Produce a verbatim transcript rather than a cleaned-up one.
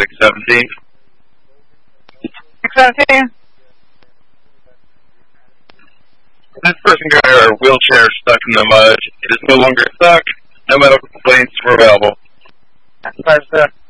six seventeen. six seventeen? This person got her wheelchair stuck in the mud. It is no longer stuck. No medical complaints were available. That's what I said.